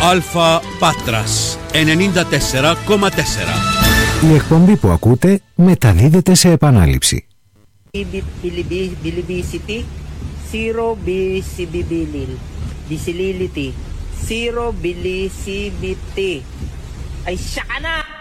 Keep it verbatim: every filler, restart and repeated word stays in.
Alpha Patras ενενήντα τέσσερα κόμμα τέσσερα. Η εκπομπή που ακούτε μεταδίδεται σε επανάληψη. Bilibisity, zero bilibilil. Bisilility, zero bilisibity. Ay, siya ka na!